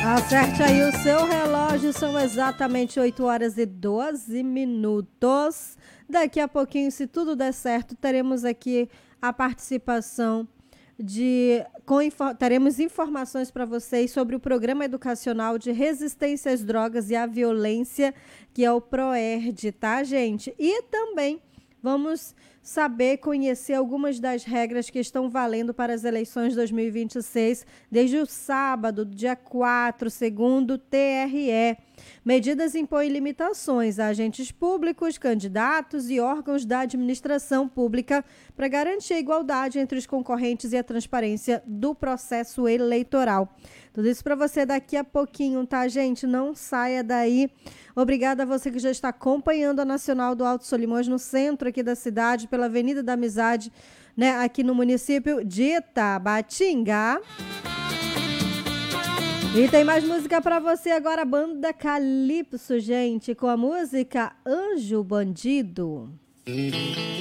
Acerte aí o seu relógio, são exatamente 8 horas e 12 minutos. Daqui a pouquinho, se tudo der certo, teremos aqui a participação teremos informações para vocês sobre o Programa Educacional de Resistência às Drogas e à Violência, que é o PROERD, tá, gente? E também vamos conhecer algumas das regras que estão valendo para as eleições 2026, desde o sábado, dia 4, segundo o TRE. Medidas impõem limitações a agentes públicos, candidatos e órgãos da administração pública para garantir a igualdade entre os concorrentes e a transparência do processo eleitoral. Tudo isso para você daqui a pouquinho, tá, gente? Não saia daí. Obrigada a você que já está acompanhando a Nacional do Alto Solimões no centro aqui da cidade, pela Avenida da Amizade, né, aqui no município de Itabatinga. E tem mais música para você agora, Banda Calypso, gente, com a música Anjo Bandido.